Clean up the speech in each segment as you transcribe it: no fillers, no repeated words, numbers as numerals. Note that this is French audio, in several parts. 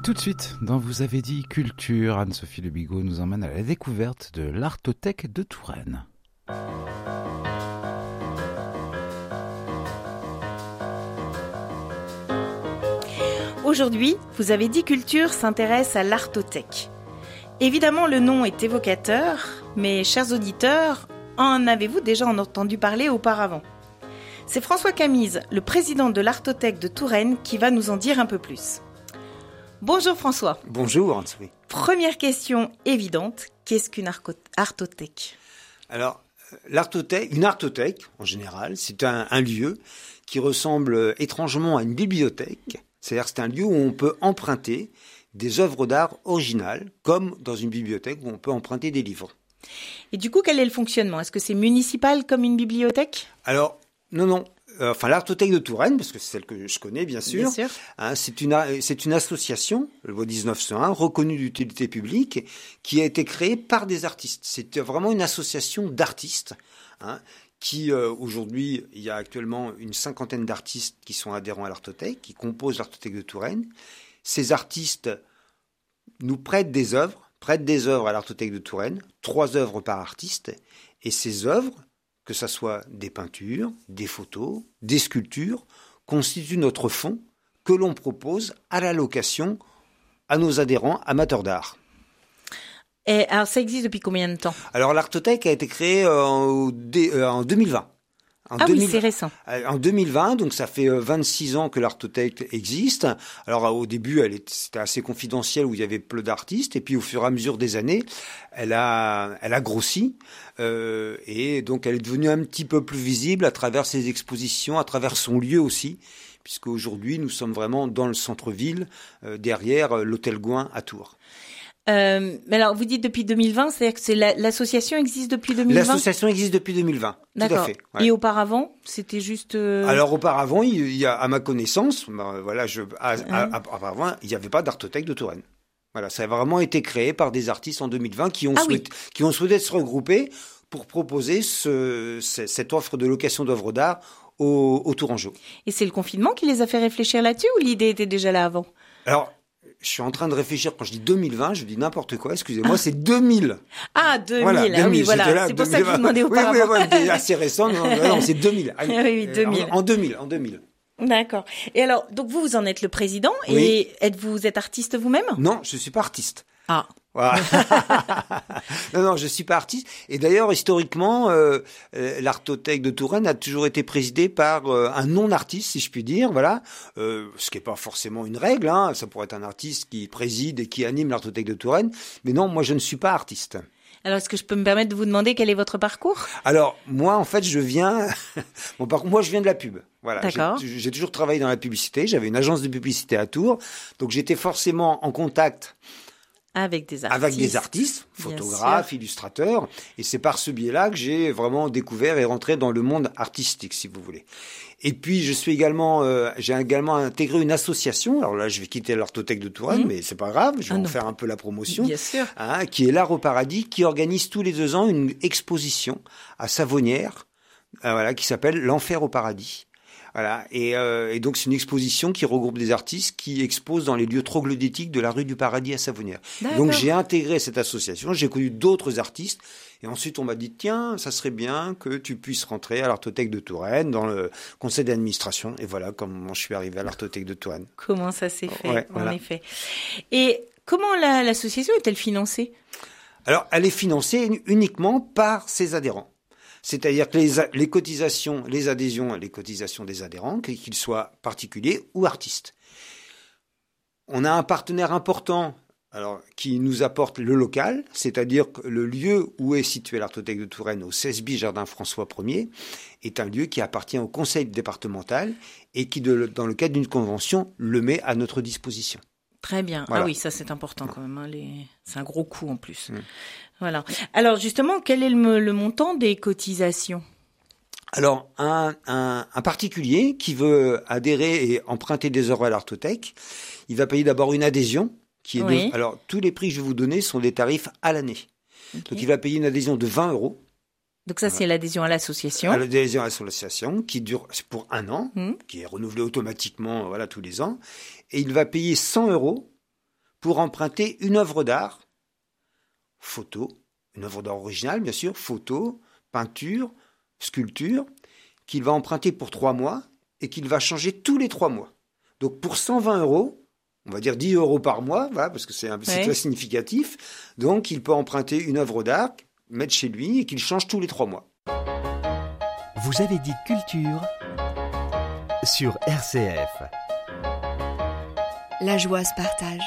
Tout de suite, dans Vous avez dit culture, Anne-Sophie Le Bigot nous emmène à la découverte de l'Artothèque de Touraine. Aujourd'hui, Vous avez dit culture s'intéresse à l'Artothèque. Évidemment, le nom est évocateur, mais chers auditeurs, en avez-vous déjà entendu parler auparavant ? C'est François Camise, le président de l'Artothèque de Touraine, qui va nous en dire un peu plus. Bonjour François. Bonjour Anne-Sophie. Première question évidente, qu'est-ce qu'une artothèque ? Alors, une artothèque, en général, c'est un lieu qui ressemble étrangement à une bibliothèque. C'est-à-dire que c'est un lieu où on peut emprunter des œuvres d'art originales, comme dans une bibliothèque où on peut emprunter des livres. Et du coup, quel est le fonctionnement ? Est-ce que c'est municipal comme une bibliothèque ? Alors, non. L'Artothèque de Touraine, parce que c'est celle que je connais, bien sûr. Hein, c'est une association, loi 1901, reconnue d'utilité publique, qui a été créée par des artistes. C'est vraiment une association d'artistes, qui, aujourd'hui, il y a actuellement une 50aine d'artistes qui sont adhérents à l'Artothèque, qui composent l'Artothèque de Touraine. Ces artistes nous prêtent des œuvres à l'Artothèque de Touraine, 3 œuvres par artiste, et ces œuvres, que ce soit des peintures, des photos, des sculptures, constituent notre fonds que l'on propose à la location à nos adhérents amateurs d'art. Et alors, ça existe depuis combien de temps ? Alors, l'Artothèque a été créée en 2020. Oui, c'est récent. En 2020, donc ça fait 26 ans que l'Artothèque existe. Alors au début, c'était assez confidentiel où il y avait peu d'artistes, et puis au fur et à mesure des années, elle a grossi, et donc elle est devenue un petit peu plus visible à travers ses expositions, à travers son lieu aussi, puisque aujourd'hui nous sommes vraiment dans le centre-ville, derrière l'hôtel Gouin à Tours. Mais alors, vous dites depuis 2020, c'est-à-dire que l'association existe depuis 2020 ? L'association existe depuis 2020, D'accord. Tout à fait. Ouais. Et auparavant, c'était juste... Alors auparavant, il y a, à ma connaissance, auparavant, il n'y avait pas d'Artothèque de Touraine. Voilà, ça a vraiment été créé par des artistes en 2020 qui ont souhaité se regrouper pour proposer cette offre de location d'œuvres d'art aux Tourangeaux. Et c'est le confinement qui les a fait réfléchir là-dessus ou l'idée était déjà là avant ? Alors, je suis en train de réfléchir, quand je dis 2020, je dis n'importe quoi, excusez-moi, c'est 2000. Ah, 2000, voilà, 2000 oui, voilà, là, c'est pour 2020. ça que je vous demandais auparavant. Oui, assez récent, non, c'est 2000. Oui, 2000. En 2000. D'accord. Et alors, donc vous en êtes le président, oui. Et vous êtes artiste vous-même ? Non, je suis pas artiste. Ah. Voilà. Non, je suis pas artiste. Et d'ailleurs, historiquement, l'Artothèque de Touraine a toujours été présidée par un non-artiste, si je puis dire. Voilà, ce qui est pas forcément une règle. Ça pourrait être un artiste qui préside et qui anime l'Artothèque de Touraine. Mais non, moi, je ne suis pas artiste. Alors, est-ce que je peux me permettre de vous demander quel est votre parcours ? Alors, moi, en fait, je viens de la pub. Voilà. D'accord. J'ai toujours travaillé dans la publicité. J'avais une agence de publicité à Tours. Donc, j'étais forcément en contact avec des artistes, photographes, illustrateurs. Et c'est par ce biais-là que j'ai vraiment découvert et rentré dans le monde artistique, si vous voulez. Et puis, j'ai également intégré une association. Alors là, je vais quitter l'Artothèque de Touraine, mais c'est pas grave. Je vais en faire un peu la promotion. Bien sûr. Qui est l'Art au Paradis, qui organise tous les 2 ans une exposition à Savonnières, qui s'appelle l'Enfer au Paradis. Voilà. Et donc, c'est une exposition qui regroupe des artistes qui exposent dans les lieux troglodytiques de la rue du Paradis à Savonnières. Donc, j'ai intégré cette association. J'ai connu d'autres artistes. Et ensuite, on m'a dit, tiens, ça serait bien que tu puisses rentrer à l'Artothèque de Touraine dans le conseil d'administration. Et voilà comment je suis arrivé à l'Artothèque de Touraine. Comment ça s'est fait, en effet. Et comment l'association est-elle financée ? Alors, elle est financée uniquement par ses adhérents. C'est-à-dire que les cotisations, les adhésions, les cotisations des adhérents, qu'ils soient particuliers ou artistes. On a un partenaire important, qui nous apporte le local, c'est-à-dire que le lieu où est située l'Artothèque de Touraine, au 16 bis Jardin François Ier, est un lieu qui appartient au conseil départemental et qui, dans le cadre d'une convention, le met à notre disposition. Très bien. Voilà. Ah oui, ça c'est important quand même. C'est un gros coût en plus. Voilà. Alors justement, quel est le montant des cotisations ? Alors, un particulier qui veut adhérer et emprunter des œuvres à l'Artothèque, il va payer d'abord une adhésion qui est alors, tous les prix que je vais vous donner sont des tarifs à l'année. Okay. Donc, il va payer une adhésion de 20 €. Donc ça, c'est l'adhésion à l'association. L'adhésion à l'association qui dure pour 1 an, qui est renouvelée automatiquement tous les ans. Et il va payer 100 € pour emprunter une œuvre d'art, photo, une œuvre d'art originale, bien sûr, photo, peinture, sculpture, qu'il va emprunter pour 3 mois et qu'il va changer tous les 3 mois. Donc, pour 120 €, on va dire 10 € par mois, voilà, parce que c'est très significatif. Donc, il peut emprunter une œuvre d'art, mettre chez lui et qu'il change tous les 3 mois. Vous avez dit culture sur RCF. La joie se partage.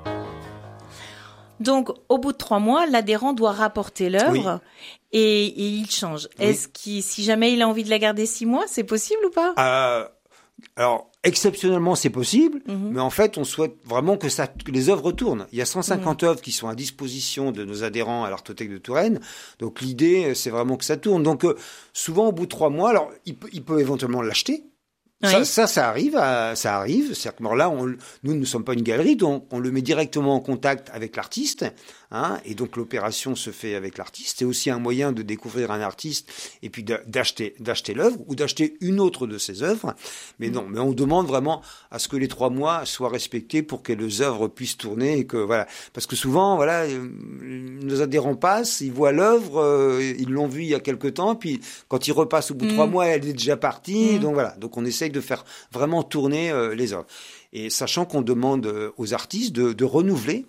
Donc, au bout de 3 mois, l'adhérent doit rapporter l'œuvre et il change. Oui. Est-ce que si jamais il a envie de la garder 6 mois, c'est possible ou pas ? Alors, exceptionnellement, c'est possible, mais en fait, on souhaite vraiment que les œuvres tournent. Il y a 150 œuvres qui sont à disposition de nos adhérents à l'Artothèque de Touraine. Donc, l'idée, c'est vraiment que ça tourne. Donc, souvent, au bout de 3 mois, alors, il peut éventuellement l'acheter. Oui. Ça arrive. C'est-à-dire que là, nous ne sommes pas une galerie, donc on le met directement en contact avec l'artiste. Et donc l'opération se fait avec l'artiste. C'est aussi un moyen de découvrir un artiste et puis d'acheter l'œuvre ou d'acheter une autre de ses œuvres. Mais non, mais on demande vraiment à ce que les 3 mois soient respectés pour que les œuvres puissent tourner et que voilà. Parce que souvent, voilà, nos adhérents passent, ils voient l'œuvre, ils l'ont vue il y a quelque temps, puis quand ils repassent au bout de 3 mois, elle est déjà partie. Donc voilà. Donc on essaye de faire vraiment tourner les œuvres. Et sachant qu'on demande aux artistes de renouveler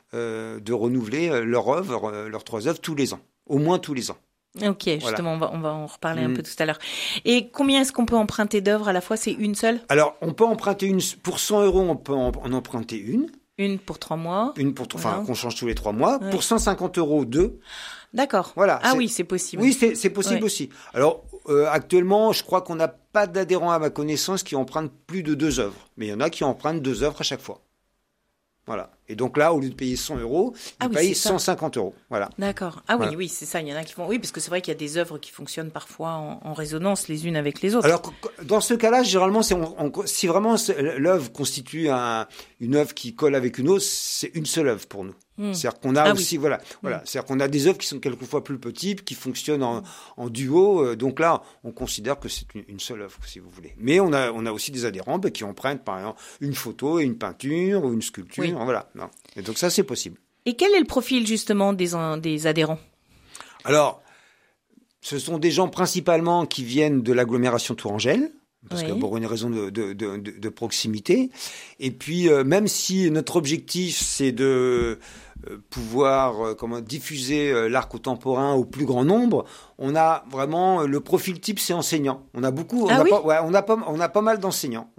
leur œuvre, leurs 3 œuvres tous les ans, au moins tous les ans. Ok, justement, on va en reparler un peu tout à l'heure. Et combien est-ce qu'on peut emprunter d'œuvres à la fois ? C'est une seule ? Alors, on peut emprunter pour 100 €, on peut en emprunter une. Une pour 3 mois. Enfin, qu'on change tous les 3 mois. Ouais. Pour 150 €, 2. D'accord. Voilà. Oui, c'est possible. Oui, c'est possible aussi. Alors, actuellement, je crois qu'on n'a pas d'adhérents à ma connaissance qui empruntent plus de 2 œuvres. Mais il y en a qui empruntent 2 œuvres à chaque fois. Voilà. Et donc là, au lieu de payer 100 €, ils payent 150 €. Voilà. D'accord. Oui, c'est ça. Il y en a qui font. Oui, parce que c'est vrai qu'il y a des œuvres qui fonctionnent parfois en résonance les unes avec les autres. Alors, dans ce cas-là, généralement, si vraiment l'œuvre constitue une œuvre qui colle avec une autre, c'est une seule œuvre pour nous. C'est-à-dire qu'on a aussi, voilà. C'est-à-dire qu'on a des œuvres qui sont quelquefois plus petites, qui fonctionnent en duo. Donc là, on considère que c'est une seule œuvre, si vous voulez. Mais on a aussi des adhérents qui empruntent, par exemple, une photo et une peinture ou une sculpture. Oui. Voilà. Non. Et donc ça, c'est possible. Et quel est le profil justement des adhérents ? Alors, ce sont des gens principalement qui viennent de l'agglomération tourangelle. Parce que pour une raison de proximité. Et puis, même si notre objectif, c'est de pouvoir diffuser l'art contemporain au plus grand nombre, on a vraiment le profil type, c'est enseignant. On a beaucoup, on a pas mal d'enseignants.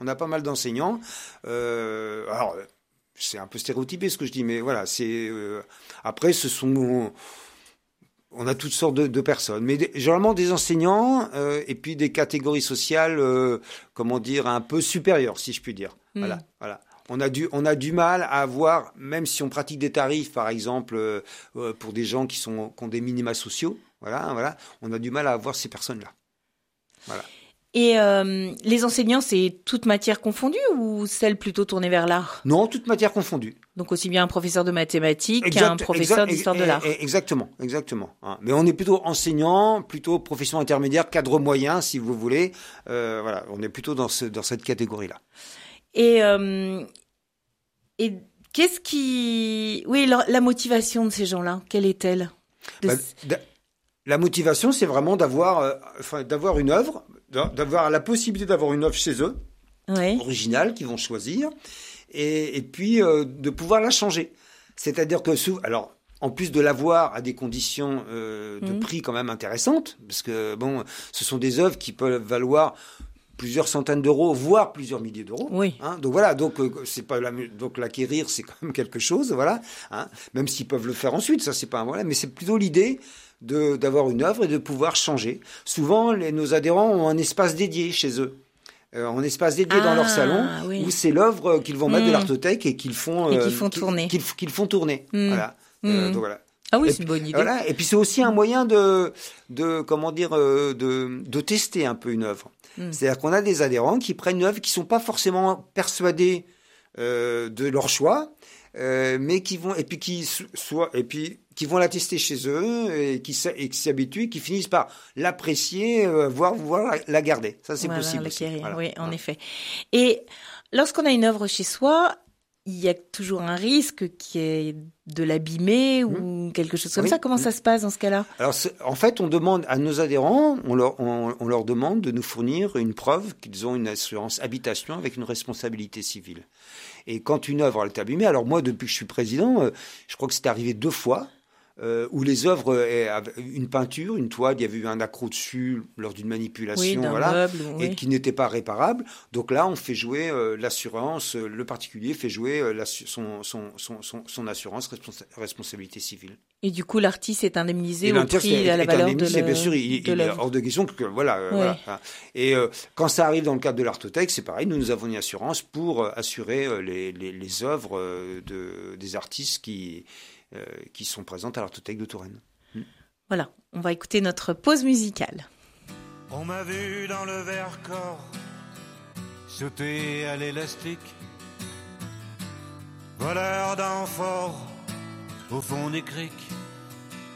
Alors, c'est un peu stéréotypé ce que je dis, mais voilà, c'est après on a toutes sortes de personnes, mais généralement des enseignants et puis des catégories sociales, un peu supérieures, si je puis dire. Voilà. On a du mal à avoir, même si on pratique des tarifs, par exemple, pour des gens qui ont des minima sociaux. Voilà. On a du mal à avoir ces personnes-là. Voilà. Et les enseignants, c'est toute matière confondue ou celle plutôt tournée vers l'art ? Non, toute matière confondue. Donc aussi bien un professeur de mathématiques qu'un professeur d'histoire de l'art. Exactement. Mais on est plutôt enseignant, plutôt profession intermédiaire, cadre moyen, si vous voulez. Voilà, on est plutôt dans cette catégorie-là. Et qu'est-ce qui... Oui, la motivation de ces gens-là, quelle est-elle ? La motivation, c'est vraiment d'avoir une œuvre, d'avoir la possibilité d'avoir une œuvre chez eux, originale, qu'ils vont choisir, et puis de pouvoir la changer. C'est-à-dire que, alors, en plus de l'avoir à des conditions de prix quand même intéressantes, parce que ce sont des œuvres qui peuvent valoir plusieurs centaines d'euros, voire plusieurs milliers d'euros. Oui. Donc voilà, c'est pas donc l'acquérir, c'est quand même quelque chose, voilà. Même s'ils peuvent le faire ensuite, ça c'est pas un problème, mais c'est plutôt l'idée d'avoir une œuvre et de pouvoir changer. Souvent, nos adhérents ont un espace dédié chez eux. Un espace dédié dans leur salon où c'est l'œuvre qu'ils vont mettre de l'Artothèque et qu'ils font tourner. Qu'ils font tourner. Voilà. Donc voilà. Ah oui, c'est une bonne idée. Voilà. Et puis c'est aussi un moyen de tester un peu une œuvre. C'est-à-dire qu'on a des adhérents qui prennent une œuvre qui sont pas forcément persuadés de leur choix, mais qui vont qui vont la tester chez eux et qui s'habituent, qui finissent par l'apprécier, voire la garder. Ça, c'est possible aussi. Voilà. Oui, en effet. Et lorsqu'on a une œuvre chez soi, il y a toujours un risque qui est de l'abîmer ou quelque chose comme ça. Comment ça se passe dans ce cas-là? Alors, en fait, on demande à nos adhérents, on leur demande de nous fournir une preuve qu'ils ont une assurance habitation avec une responsabilité civile. Et quand une œuvre a été abîmée, alors moi, depuis que je suis président, je crois que c'est arrivé 2 fois, où les œuvres, une peinture, une toile, il y avait eu un accroc dessus lors d'une manipulation, meuble, et qui n'était pas réparable. Donc là, on fait jouer l'assurance, le particulier fait jouer son assurance responsabilité civile. Et du coup, l'artiste est indemnisé au prix à la valeur de l'œuvre. Bien sûr, il est hors de question que voilà. Et quand ça arrive dans le cadre de l'Artothèque, c'est pareil. Nous avons une assurance pour assurer les œuvres des artistes qui sont présentes à l'Artothèque de Touraine. Voilà, on va écouter notre pause musicale. On m'a vu dans le Vercors sauter à l'élastique, voleur d'amphores au fond des criques.